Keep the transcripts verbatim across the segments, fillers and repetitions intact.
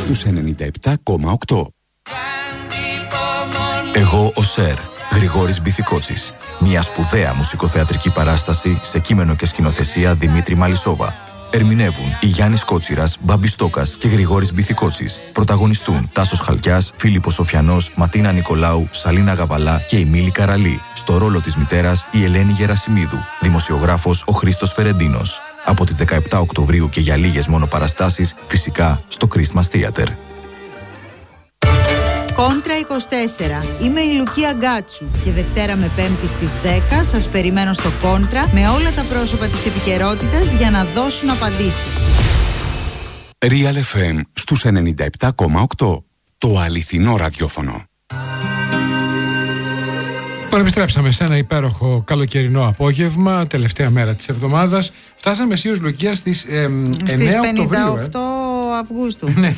στους ενενήντα επτά κόμμα οκτώ. Εγώ ο Σερ, Γρηγόρης Μπιθικότσης. Μια σπουδαία μουσικοθεατρική παράσταση σε κείμενο και σκηνοθεσία Δημήτρη Μαλισσόβα. Ερμηνεύουν η Γιάννης Κότσιρας, Μπάμπης Στόκας και Γρηγόρης Μπιθικότσης. Πρωταγωνιστούν Τάσος Χαλκιάς, Φίλιππος Σοφιανός, Ματίνα Νικολάου, Σαλίνα Γαβαλά και η Μίλη Καραλή. Στο ρόλο της μητέρας η Ελένη Γερασιμίδου. Δημοσιογράφος ο Χρήστος Φερεντίνος. Από τις δεκαεπτά Οκτωβρίου και για λίγες μόνο παραστάσεις, φυσικά στο Christmas Theater. Κόντρα είκοσι τέσσερα. Είμαι η Λουκία Γκάτσου και Δευτέρα με Πέμπτη στις δέκα σας περιμένω στο Κόντρα με όλα τα πρόσωπα της επικαιρότητας για να δώσουν απαντήσεις. Real εφ εμ στους ενενήντα επτά κόμμα οκτώ. Το αληθινό ραδιόφωνο. Τώρα επιστρέψαμε σε ένα υπέροχο καλοκαιρινό απόγευμα, τελευταία μέρα της εβδομάδας. Φτάσαμε εσείς, Λουκία, στις ε, στις πενήντα οκτώ Αυγούστου. Ναι.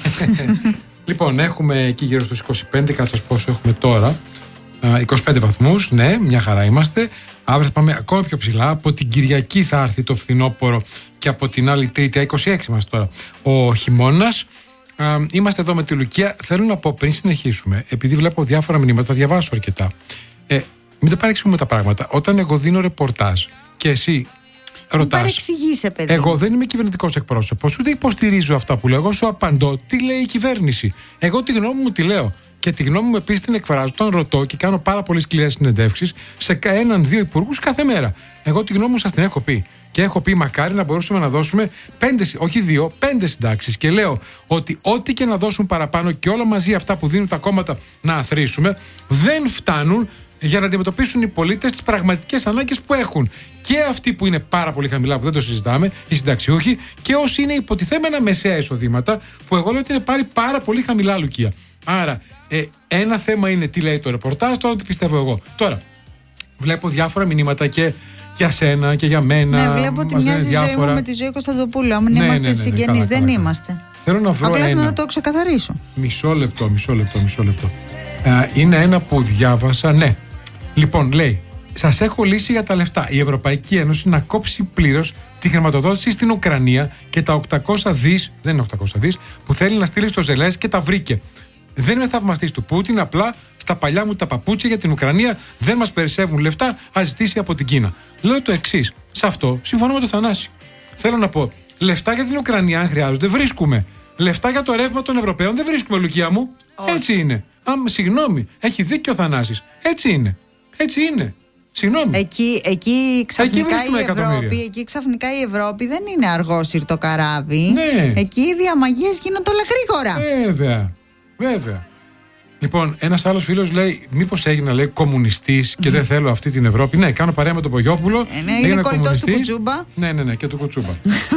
Λοιπόν, έχουμε εκεί γύρω στους είκοσι πέντε, κάτω σας πόσο έχουμε τώρα. είκοσι πέντε βαθμούς, ναι, μια χαρά είμαστε. Αύριο θα πάμε ακόμα πιο ψηλά. Από την Κυριακή θα έρθει το φθινόπωρο και από την άλλη Τρίτη, είκοσι έξι είμαστε τώρα, ο χειμώνας. Είμαστε εδώ με τη Λουκία. Θέλω να πω πριν συνεχίσουμε, επειδή βλέπω διάφορα μηνύματα, θα διαβάσω αρκετά. Ε, μην τα παρεξηγούμε τα πράγματα. Όταν εγώ δίνω ρεπορτάζ και εσύ ρωτάς, παιδί. Εγώ δεν είμαι κυβερνητικός εκπρόσωπος, ούτε υποστηρίζω αυτά που λέω. Εγώ σου απαντώ τι λέει η κυβέρνηση. Εγώ τη γνώμη μου τη λέω. Και τη γνώμη μου επίσης την εκφράζω όταν ρωτώ και κάνω πάρα πολύ σκληρές συνεντεύξεις σε έναν-δύο υπουργούς κάθε μέρα. Εγώ τη γνώμη μου σας την έχω πει. Και έχω πει μακάρι να μπορούσαμε να δώσουμε πέντε, όχι δύο, πέντε συντάξεις. Και λέω ότι ό,τι και να δώσουν παραπάνω και όλα μαζί αυτά που δίνουν τα κόμματα να αθροίσουμε, δεν φτάνουν για να αντιμετωπίσουν οι πολίτες τις πραγματικές ανάγκες που έχουν. Και αυτοί που είναι πάρα πολύ χαμηλά, που δεν το συζητάμε, οι συνταξιούχοι, και όσοι είναι υποτιθέμενα μεσαία εισοδήματα, που εγώ λέω ότι είναι πάρει πάρα πολύ χαμηλά, Λουκία. Άρα, ε, ένα θέμα είναι τι λέει το ρεπορτάζ, τώρα τι πιστεύω εγώ. Τώρα, βλέπω διάφορα μηνύματα και για σένα και για μένα. Ναι, βλέπω ότι μοιάζει η ζωή μου με τη ζωή Κωνσταντοπούλου. Αν ναι, είμαστε ναι, ναι, ναι, συγγενείς, καλά, δεν καλά, είμαστε. Καλά. Θέλω να βρω απλά ένα. να το ξεκαθαρίσω. Μισό λεπτό, μισό λεπτό, μισό λεπτό. Ε, είναι ένα που διάβασα, ναι. Λοιπόν, λέει, σας έχω λύσει για τα λεφτά. Η Ευρωπαϊκή Ένωση να κόψει πλήρως τη χρηματοδότηση στην Ουκρανία και τα οκτακόσια δις, δεν είναι οκτακόσια δις, που θέλει να στείλει στο Ζελένσκι και τα βρήκε. Δεν είμαι θαυμαστής του Πούτιν, απλά στα παλιά μου τα παπούτσια για την Ουκρανία δεν μας περισσεύουν λεφτά, ας ζητήσει από την Κίνα. Λέω το εξής, σε αυτό συμφωνώ με τον Θανάση. Θέλω να πω, λεφτά για την Ουκρανία αν χρειάζονται βρίσκουμε. Λεφτά για το ρεύμα των Ευρωπαίων δεν βρίσκουμε, Λουκία μου. Oh. Έτσι είναι. Α, συγγνώμη, έχει δίκιο ο Θανάσης. Έτσι είναι. Έτσι είναι. Συγγνώμη. Εκεί, εκεί, ξαφνικά εκεί, η Ευρώπη, εκεί ξαφνικά η Ευρώπη δεν είναι αργόσυρτο καράβι. Ναι. Εκεί οι διαμαγείες γίνονται όλα γρήγορα. Βέβαια. Βέβαια. Λοιπόν, ένας άλλος φίλος λέει, μήπως έγινα, λέει, κομμουνιστής και δεν θέλω αυτή την Ευρώπη. Ναι, κάνω παρέα με τον Πογιόπουλο. Ε, ναι, είναι κολλητός του Κουτσούμπα. Ναι, ναι, ναι, και του Κουτσούμπα.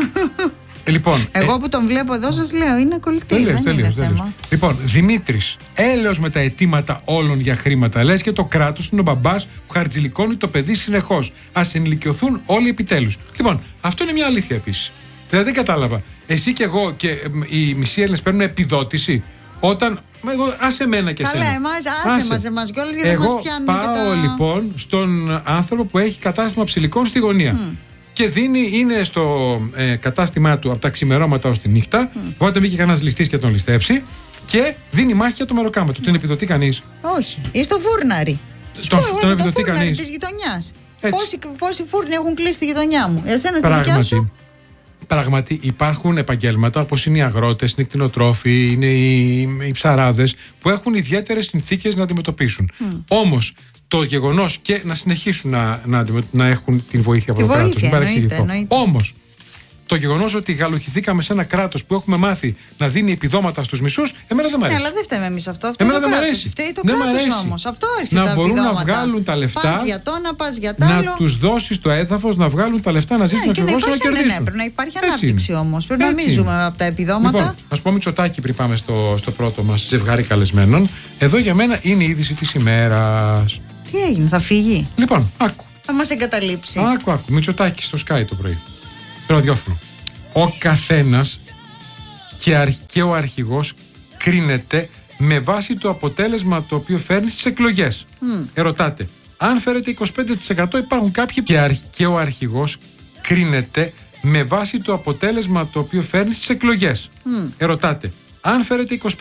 ε, λοιπόν, Εγώ ε, που τον βλέπω εδώ σας λέω, είναι κολλητή. Τέλειος, δεν τέλειος, είναι τέλειος. θέμα. Λοιπόν, Δημήτρης, έλεος με τα αιτήματα όλων για χρήματα. Λες και το κράτος είναι ο μπαμπάς που χαρτζηλικώνει το παιδί συνεχώς. Ας ενηλικιωθούν όλοι επιτέλους. Λοιπόν, αυτό είναι μια αλήθεια επίσης. Δηλαδή δεν κατάλαβα. Εσύ και εγώ και ε, οι μισοί Έλληνες παίρνουν επιδότηση όταν. Εγώ, άσε μένα και καλά, εσένα. εμάς, άσε, άσε μας εμάς κιόλας γιατί δεν μας πιάνουν Εγώ και πάω τα... λοιπόν στον άνθρωπο που έχει κατάστημα ψηλικών στη γωνία mm. και δίνει, είναι στο ε, κατάστημά του από τα ξημερώματα ως τη νύχτα, mm. οπότε μπήκε κανένας ληστής και τον ληστέψει και δίνει μάχη για το μεροκάμα του. Την επιδοτεί κανείς? Όχι. Ή στο φούρναρι. Στο, στο, τον το επιδοτεί κανείς? Της γειτονιάς. Πόσοι, πόσοι φούρνοι έχουν κλείσει στη γειτονιά μου? Εσένα στη Πράγματι. δικιά σου? Πράγματι υπάρχουν επαγγέλματα όπως είναι οι αγρότες, είναι οι κτηνοτρόφοι, είναι οι, οι ψαράδες που έχουν ιδιαίτερες συνθήκες να αντιμετωπίσουν. Mm. Όμως το γεγονός και να συνεχίσουν να, να, να έχουν την βοήθεια από το κράτος. Μην παρεξηγηθώ. Όμως το γεγονός ότι γαλουχηθήκαμε σε ένα κράτος που έχουμε μάθει να δίνει επιδόματα στους μισούς, εμένα δεν μ' αρέσει. Ναι, αλλά δεν φταίμε εμείς αυτό. Αυτό εμένα το δεν μ' κράτος. αρέσει. Φταίει το δεν κράτος όμως. Αυτό άρχισε να τα μπορούν επιδόματα. να βγάλουν τα λεφτά. Πας για το ένα, πας για το να άλλο. τους δώσεις το έδαφος, να βγάλουν τα λεφτά, να ζήσουν ναι, ακριβώς και να κερδίσουν. Ναι, ναι, πρέπει να υπάρχει ανάπτυξη όμως. Πρέπει να μην ζούμε από τα επιδόματα. Λοιπόν, ας πω Μητσοτάκη πριν πάμε στο, στο πρώτο μας ζευγάρι καλεσμένων. Εδώ για μένα είναι η είδηση της ημέρας. Τι έγινε, θα φύγει? Λοιπόν, άκου. Θα μας εγκαταλείψει. Άκου, άκου. Μητσοτάκη στο Sky το πρωί. Στο ραδιόφωνο. Ο καθένας και, αρχ, και ο αρχηγός κρίνεται με βάση το αποτέλεσμα το οποίο φέρνει στις εκλογές. Mm. Ερωτάτε, αν φέρετε είκοσι πέντε τοις εκατό υπάρχουν κάποιοι και, αρχ, και ο αρχηγός κρίνεται με βάση το αποτέλεσμα το οποίο φέρνει στις εκλογές. Mm. Ερωτάτε, Αν φέρετε είκοσι